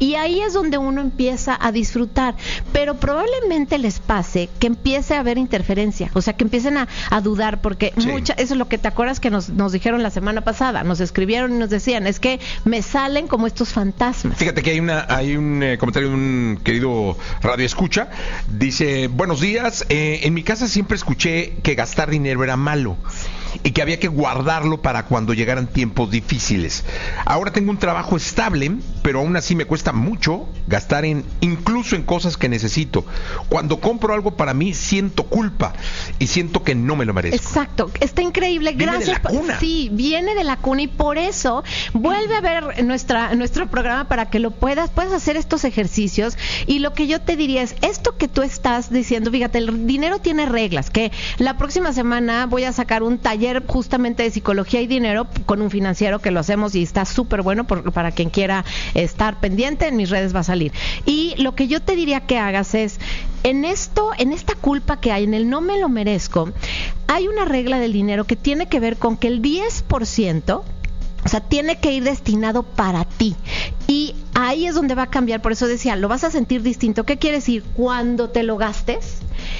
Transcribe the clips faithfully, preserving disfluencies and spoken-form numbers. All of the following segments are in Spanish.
Y ahí es donde uno empieza a disfrutar. Pero probablemente les pase que empiece a haber interferencia, o sea, que empiecen a, a dudar, porque sí. mucha, eso es lo que te acuerdas que nos, nos dijeron la semana pasada, nos escribieron y nos decían, es que me salen como estos fantasmas. Fíjate que hay una hay un eh, comentario de un querido radio escucha, dice, buenos días, eh, en mi casa siempre escuché que gastar dinero era malo y que había que guardarlo para cuando llegaran tiempos difíciles. Ahora tengo un trabajo estable, pero aún así me cuesta mucho gastar en incluso en cosas que necesito. Cuando compro algo para mí siento culpa y siento que no me lo merezco. Exacto, está increíble. Viene Gracias. de la cuna. Sí, viene de la cuna y por eso vuelve a ver nuestra nuestro programa para que lo puedas puedas hacer estos ejercicios. Y lo que yo te diría es esto que tú estás diciendo, fíjate, el dinero tiene reglas, que la próxima semana voy a sacar un taller justamente de psicología y dinero con un financiero que lo hacemos y está súper bueno por, para quien quiera estar pendiente, en mis redes va a salir. Y lo que yo te diría que hagas es, en esto, en esta culpa que hay, en el no me lo merezco, hay una regla del dinero que tiene que ver con que el diez por ciento, o sea, tiene que ir destinado para ti. Y ahí es donde va a cambiar. Por eso decía, lo vas a sentir distinto. ¿Qué quiere decir? Cuando te lo gastes,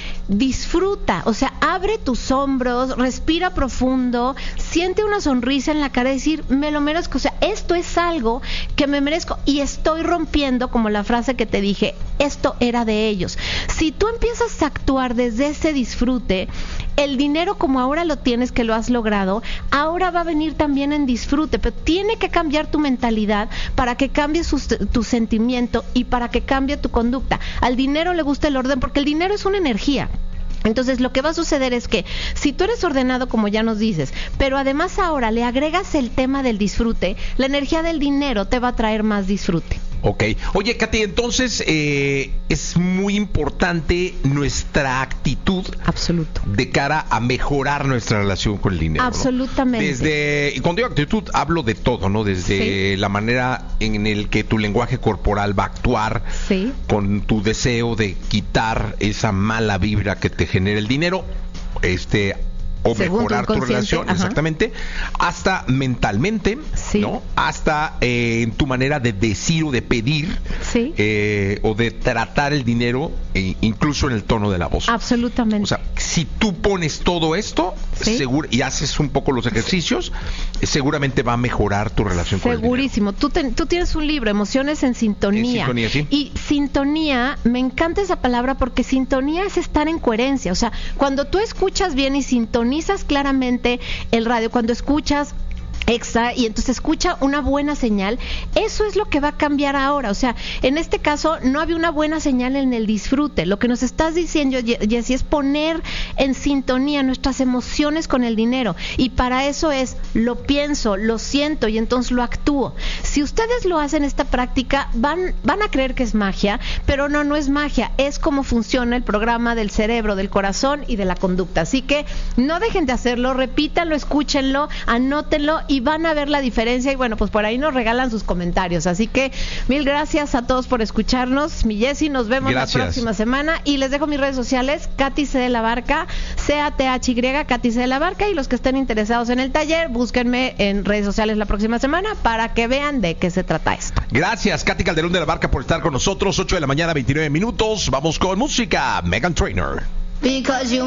disfruta, o sea, abre tus hombros, respira profundo, siente una sonrisa en la cara y decir, me lo merezco, o sea, esto es algo que me merezco y estoy rompiendo, como la frase que te dije, esto era de ellos. Si tú empiezas a actuar desde ese disfrute, el dinero como ahora lo tienes, que lo has logrado, ahora va a venir también en disfrute, pero tiene que cambiar tu mentalidad para que cambie su, tu sentimiento y para que cambie tu conducta. Al dinero le gusta el orden porque el dinero es una energía. Entonces lo que va a suceder es que si tú eres ordenado, como ya nos dices, pero además ahora le agregas el tema del disfrute, la energía del dinero te va a traer más disfrute. Ok. Oye, Katy, entonces eh, es muy importante nuestra actitud. Absoluto. De cara a mejorar nuestra relación con el dinero. Absolutamente. ¿No? Desde, y cuando digo actitud, hablo de todo, ¿no? Desde sí. la manera en el que tu lenguaje corporal va a actuar, sí. con tu deseo de quitar esa mala vibra que te genera el dinero, este... o según mejorar tu, tu relación, ajá. exactamente, hasta mentalmente, sí. ¿no? Hasta eh, en tu manera de decir o de pedir, sí. eh, o de tratar el dinero, eh, incluso en el tono de la voz. Absolutamente. O sea, si tú pones todo esto, ¿sí? seguro, y haces un poco los ejercicios, sí. seguramente va a mejorar tu relación con el dinero. Segurísimo. Tú, te, tú tienes un libro, Emociones en Sintonía. En sintonía, sí. Y sintonía, me encanta esa palabra porque sintonía es estar en coherencia. O sea, cuando tú escuchas bien y sintonizas claramente el radio, cuando escuchas extra y entonces escucha una buena señal, eso es lo que va a cambiar ahora. O sea, en este caso no había una buena señal en el disfrute. Lo que nos estás diciendo, Jessy, es poner en sintonía nuestras emociones con el dinero, y para eso es, lo pienso, lo siento y entonces lo actúo. Si ustedes lo hacen esta práctica, van, van a creer que es magia, pero no, no es magia, es cómo funciona el programa del cerebro, del corazón y de la conducta. Así que no dejen de hacerlo, repítanlo, escúchenlo, anótenlo y van a ver la diferencia. Y bueno, pues por ahí nos regalan sus comentarios. Así que mil gracias a todos por escucharnos. Mi Jessy, nos vemos gracias. La próxima semana. Y les dejo mis redes sociales, Katy C de la Barca, C A T H Y, Katy C de la Barca. Y los que estén interesados en el taller, búsquenme en redes sociales la próxima semana para que vean de qué se trata esto. Gracias, Katy Calderón de la Barca, por estar con nosotros. ocho de la mañana, veintinueve minutos. Vamos con música. Meghan Trainor.